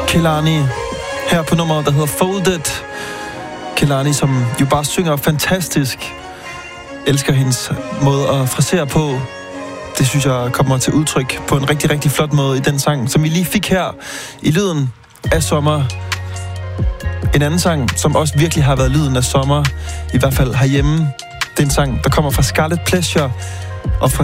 Kehlani her på nummeret, der hedder Folded. Kehlani, som jo bare synger fantastisk. Elsker hendes måde at frasere på. Det synes jeg kommer til udtryk på en rigtig, rigtig flot måde i den sang, som vi lige fik her i lyden af sommer. En anden sang, som også virkelig har været lyden af sommer, i hvert fald herhjemme. Det er en sang, der kommer fra Scarlet Pleasure og fra